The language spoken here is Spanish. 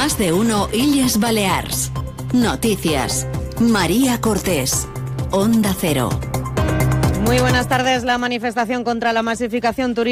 Más de uno Illes Balears. Noticias. María Cortés. Onda Cero. Muy buenas tardes. La manifestación contra la masificación turística